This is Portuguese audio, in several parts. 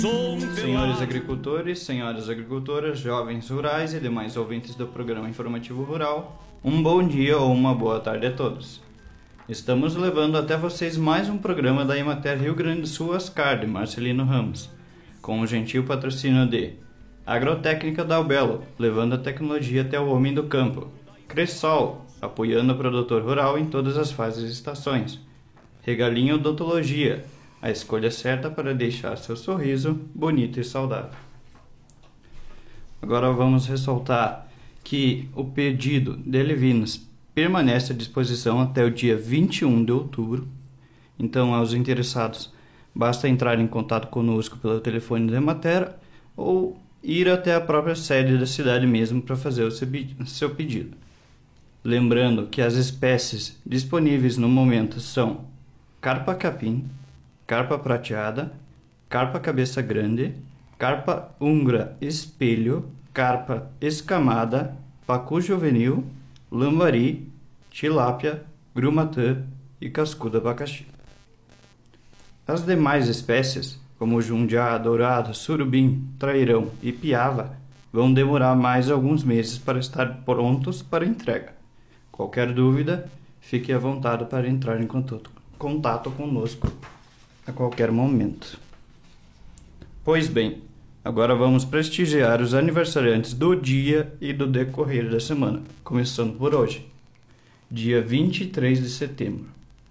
Senhores agricultores, senhoras agricultoras, jovens rurais e demais ouvintes do programa informativo rural, um bom dia ou uma boa tarde a todos. Estamos levando até vocês mais um programa da Emater Rio Grande do Sul Ascar, de Marcelino Ramos, com o gentil patrocínio de Agrotécnica da Albelo, levando a tecnologia até o homem do campo, Cressol, apoiando o produtor rural em todas as fases e estações, Regalinho Odontologia, a escolha certa para deixar seu sorriso bonito e saudável. Agora vamos ressaltar que o pedido de levinas permanece à disposição até o dia 21 de outubro. Então, aos interessados, basta entrar em contato conosco pelo telefone da Emater ou ir até a própria sede da cidade mesmo para fazer o seu pedido. Lembrando que as espécies disponíveis no momento são carpa capim, carpa prateada, carpa cabeça grande, carpa ungra espelho, carpa escamada, pacu juvenil, lambari, tilápia, grumatã e cascudo abacaxi. As demais espécies, como jundiá, dourado, surubim, trairão e piava, vão demorar mais alguns meses para estar prontos para entrega. Qualquer dúvida, fique à vontade para entrar em contato conosco a qualquer momento. Pois bem, agora vamos prestigiar os aniversariantes do dia e do decorrer da semana, começando por hoje, dia 23 de setembro.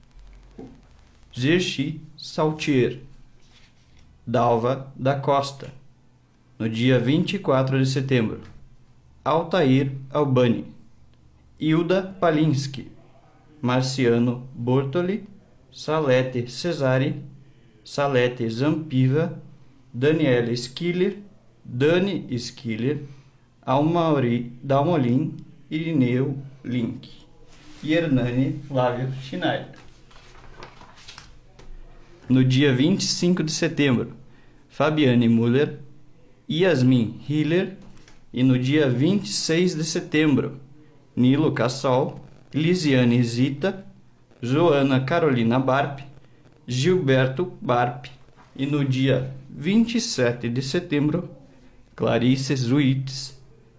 Zirchi Saltier, Dalva da Costa, no dia 24 de setembro. Altair Albani, Hilda Palinski, Marciano Bortoli, Salete Cesari, Salete Zampiva, Daniela Schiller, Dani Schiller, Almauri Dalmolin, Irineu Link e Hernani Flávio Schneider. No dia 25 de setembro, Fabiane Müller, Yasmin Hiller, e no dia 26 de setembro, Nilo Cassol, Lisiane Zita, Joana Carolina Barp, Gilberto Barp, e no dia 27 de setembro, Clarice Zuitz,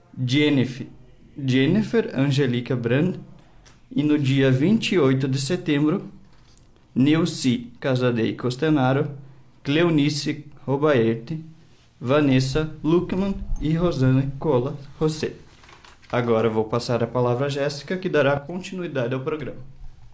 Jennifer Angelica Brand, e no dia 28 de setembro, Nilce Casadei Costenaro, Cleonice Robaerte, Vanessa Luckman e Rosane Cola José. Agora vou passar a palavra a Jéssica, que dará continuidade ao programa.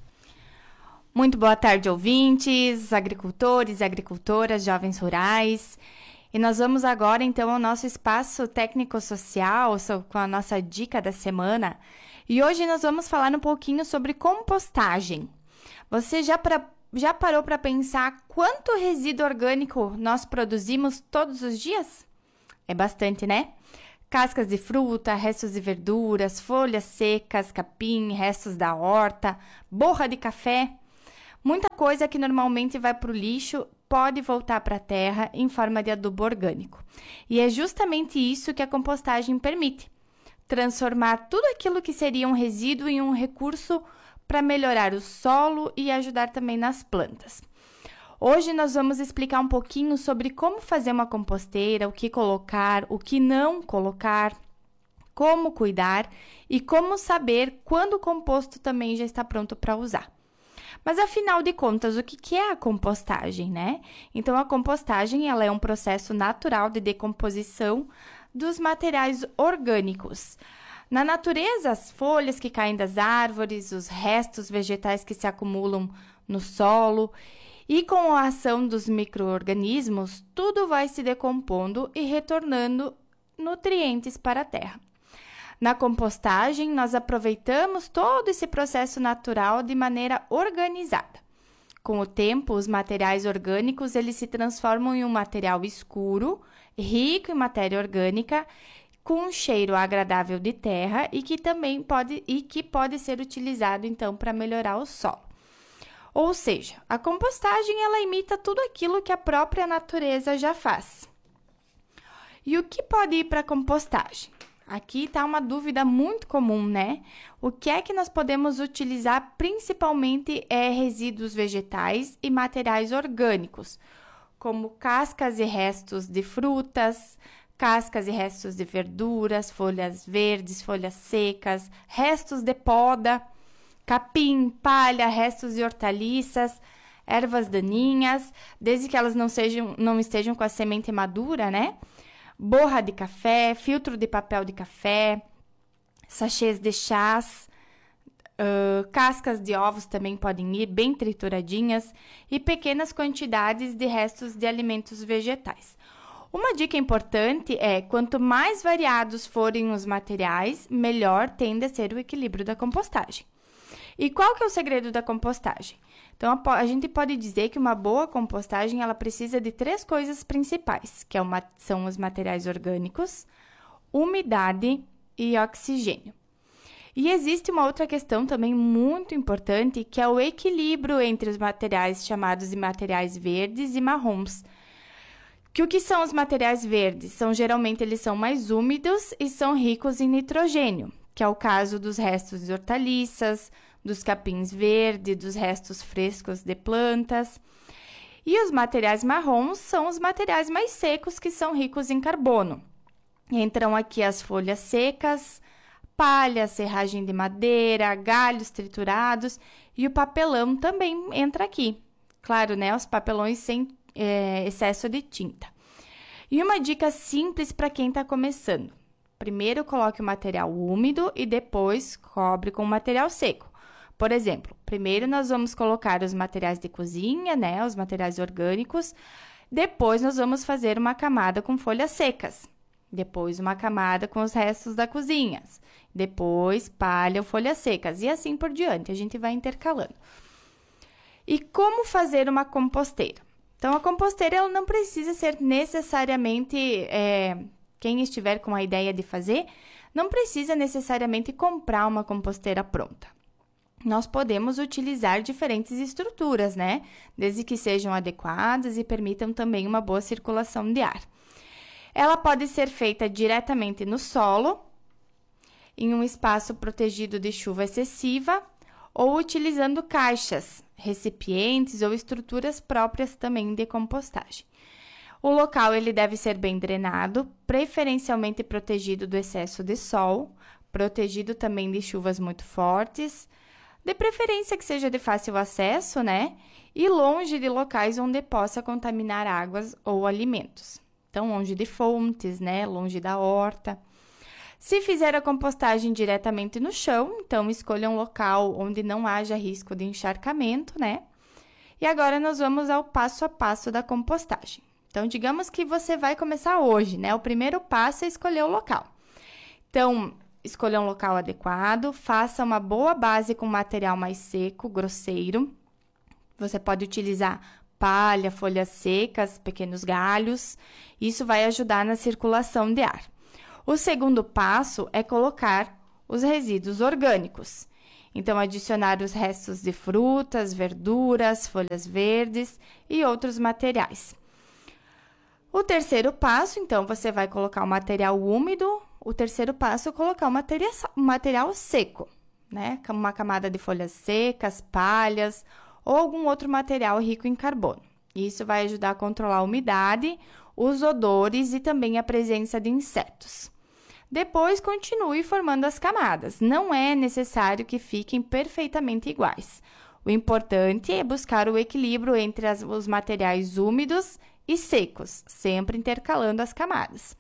Muito boa tarde, ouvintes, agricultores e agricultoras, jovens rurais. E nós vamos agora, então, ao nosso espaço técnico-social, com a nossa dica da semana. E hoje nós vamos falar um pouquinho sobre compostagem. Você já parou para pensar quanto resíduo orgânico nós produzimos todos os dias? É bastante, né? Cascas de fruta, restos de verduras, folhas secas, capim, restos da horta, borra de café. Muita coisa que normalmente vai para o lixo pode voltar para a terra em forma de adubo orgânico. E é justamente isso que a compostagem permite. Transformar tudo aquilo que seria um resíduo em um recurso para melhorar o solo e ajudar também nas plantas. Hoje nós vamos explicar um pouquinho sobre como fazer uma composteira, o que colocar, o que não colocar, como cuidar e como saber quando o composto também já está pronto para usar. Mas afinal de contas, o que é a compostagem, né? Então, a compostagem ela é um processo natural de decomposição dos materiais orgânicos. Na natureza, as folhas que caem das árvores, os restos vegetais que se acumulam no solo e com a ação dos micro-organismos, tudo vai se decompondo e retornando nutrientes para a terra. Na compostagem, nós aproveitamos todo esse processo natural de maneira organizada. Com o tempo, os materiais orgânicos eles se transformam em um material escuro, rico em matéria orgânica, com um cheiro agradável de terra e que pode ser utilizado então para melhorar o solo. Ou seja, a compostagem ela imita tudo aquilo que a própria natureza já faz. E o que pode ir para a compostagem? Aqui está uma dúvida muito comum, né? O que é que nós podemos utilizar principalmente resíduos vegetais e materiais orgânicos, como cascas e restos de frutas, cascas e restos de verduras, folhas verdes, folhas secas, restos de poda, capim, palha, restos de hortaliças, ervas daninhas, desde que elas não estejam com a semente madura, né? Borra de café, filtro de papel de café, sachês de chás, cascas de ovos também podem ir bem trituradinhas e pequenas quantidades de restos de alimentos vegetais. Uma dica importante é, quanto mais variados forem os materiais, melhor tende a ser o equilíbrio da compostagem. E qual que é o segredo da compostagem? Então, a gente pode dizer que uma boa compostagem, ela precisa de 3 coisas principais, que são os materiais orgânicos, umidade e oxigênio. E existe uma outra questão também muito importante, que é o equilíbrio entre os materiais chamados de materiais verdes e marrons. O que são os materiais verdes? Geralmente eles são mais úmidos e são ricos em nitrogênio, que é o caso dos restos de hortaliças, dos capins verdes, dos restos frescos de plantas. E os materiais marrons são os materiais mais secos, que são ricos em carbono. Entram aqui as folhas secas, palha, serragem de madeira, galhos triturados e o papelão também entra aqui. Claro, né? Os papelões sem excesso de tinta. E uma dica simples para quem está começando. Primeiro, coloque o material úmido e depois cobre com o material seco. Por exemplo, primeiro nós vamos colocar os materiais de cozinha, né? Os materiais orgânicos. Depois, nós vamos fazer uma camada com folhas secas. Depois, uma camada com os restos da cozinha. Depois, palha ou folhas secas. E assim por diante, a gente vai intercalando. E como fazer uma composteira? Então, a composteira ela não precisa ser necessariamente, quem estiver com a ideia de fazer, não precisa necessariamente comprar uma composteira pronta. Nós podemos utilizar diferentes estruturas, né? Desde que sejam adequadas e permitam também uma boa circulação de ar. Ela pode ser feita diretamente no solo, em um espaço protegido de chuva excessiva, ou utilizando caixas, recipientes ou estruturas próprias também de compostagem. O local ele deve ser bem drenado, preferencialmente protegido do excesso de sol, protegido também de chuvas muito fortes, de preferência que seja de fácil acesso, né? E longe de locais onde possa contaminar águas ou alimentos. Então, longe de fontes, né? Longe da horta. Se fizer a compostagem diretamente no chão, então escolha um local onde não haja risco de encharcamento, né? E agora nós vamos ao passo a passo da compostagem. Então, digamos que você vai começar hoje, né? O primeiro passo é escolher o local. Então, escolha um local adequado, faça uma boa base com material mais seco, grosseiro. Você pode utilizar palha, folhas secas, pequenos galhos. Isso vai ajudar na circulação de ar. O segundo passo é colocar os resíduos orgânicos. Então, adicionar os restos de frutas, verduras, folhas verdes e outros materiais. O terceiro passo, então, você vai colocar o material úmido. O terceiro passo é colocar o material seco, né? Uma camada de folhas secas, palhas ou algum outro material rico em carbono. Isso vai ajudar a controlar a umidade, os odores e também a presença de insetos. Depois, continue formando as camadas. Não é necessário que fiquem perfeitamente iguais. O importante é buscar o equilíbrio entre os materiais úmidos e secos, sempre intercalando as camadas.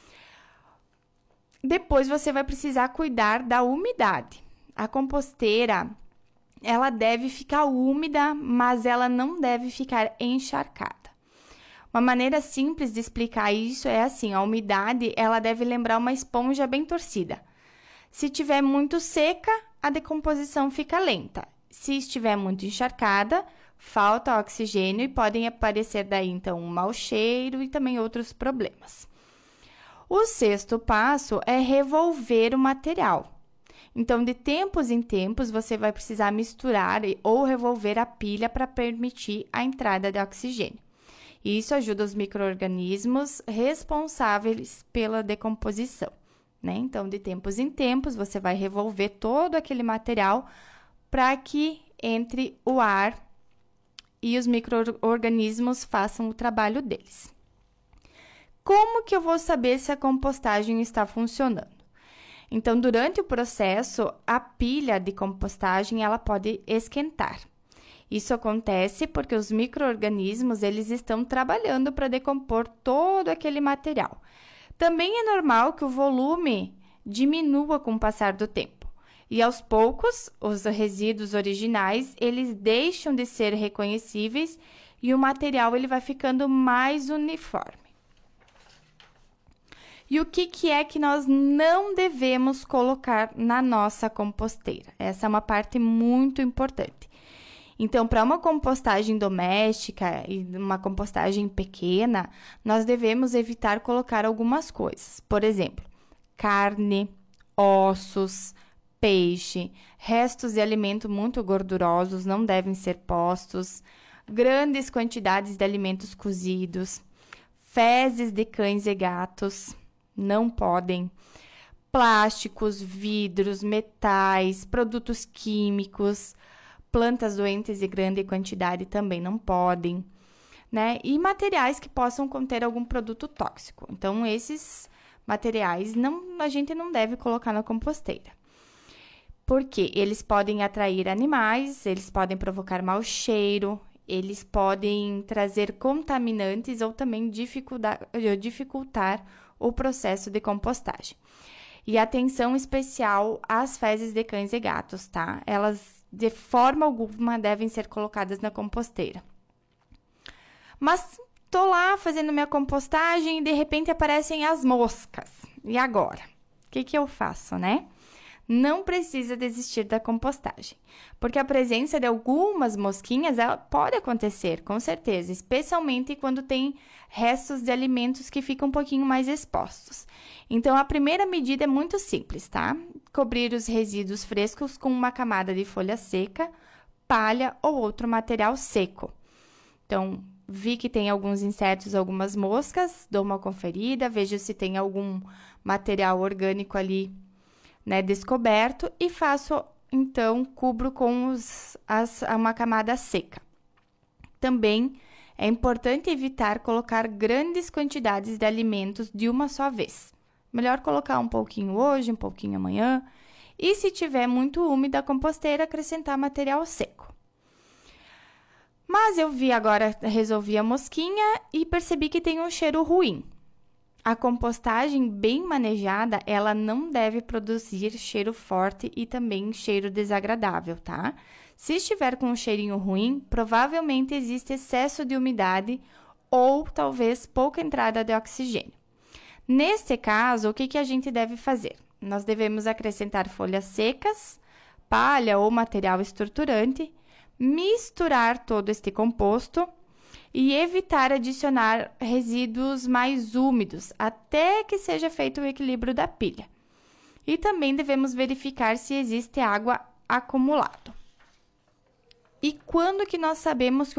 Depois, você vai precisar cuidar da umidade. A composteira, ela deve ficar úmida, mas ela não deve ficar encharcada. Uma maneira simples de explicar isso é assim, a umidade, ela deve lembrar uma esponja bem torcida. Se estiver muito seca, a decomposição fica lenta. Se estiver muito encharcada, falta oxigênio e podem aparecer daí, então, um mau cheiro e também outros problemas. O sexto passo é revolver o material. Então, de tempos em tempos, você vai precisar misturar ou revolver a pilha para permitir a entrada de oxigênio. Isso ajuda os micro-organismos responsáveis pela decomposição, né? Então, de tempos em tempos, você vai revolver todo aquele material para que entre o ar e os micro-organismos façam o trabalho deles. Como que eu vou saber se a compostagem está funcionando? Então, durante o processo, a pilha de compostagem ela pode esquentar. Isso acontece porque os micro-organismos eles estão trabalhando para decompor todo aquele material. Também é normal que o volume diminua com o passar do tempo. E aos poucos, os resíduos originais, eles deixam de ser reconhecíveis e o material ele vai ficando mais uniforme. E o que é que nós não devemos colocar na nossa composteira? Essa é uma parte muito importante. Então, para uma compostagem doméstica e uma compostagem pequena, nós devemos evitar colocar algumas coisas. Por exemplo, carne, ossos, peixe, restos de alimento muito gordurosos não devem ser postos, grandes quantidades de alimentos cozidos, fezes de cães e gatos não podem, plásticos, vidros, metais, produtos químicos, plantas doentes em grande quantidade também não podem, né? E materiais que possam conter algum produto tóxico. Então, esses materiais a gente não deve colocar na composteira. Porque eles podem atrair animais, eles podem provocar mau cheiro, eles podem trazer contaminantes ou também dificultar o processo de compostagem. E atenção especial às fezes de cães e gatos, tá? Elas, de forma alguma, devem ser colocadas na composteira. Mas tô lá fazendo minha compostagem e de repente aparecem as moscas. E agora? O que eu faço, né? Não precisa desistir da compostagem, porque a presença de algumas mosquinhas ela pode acontecer, com certeza, especialmente quando tem restos de alimentos que ficam um pouquinho mais expostos. Então, a primeira medida é muito simples, tá? Cobrir os resíduos frescos com uma camada de folha seca, palha ou outro material seco. Então, vi que tem alguns insetos, algumas moscas, dou uma conferida, vejo se tem algum material orgânico ali, né, descoberto e faço, então, cubro com uma camada seca. Também é importante evitar colocar grandes quantidades de alimentos de uma só vez. Melhor colocar um pouquinho hoje, um pouquinho amanhã. E se tiver muito úmida a composteira, acrescentar material seco. Mas eu vi agora, resolvi a mosquinha e percebi que tem um cheiro ruim. A compostagem bem manejada, ela não deve produzir cheiro forte e também cheiro desagradável, tá? Se estiver com um cheirinho ruim, provavelmente existe excesso de umidade ou talvez pouca entrada de oxigênio. Neste caso, o que a gente deve fazer? Nós devemos acrescentar folhas secas, palha ou material estruturante, misturar todo este composto e evitar adicionar resíduos mais úmidos até que seja feito o equilíbrio da pilha. E também devemos verificar se existe água acumulada. E quando que nós sabemos que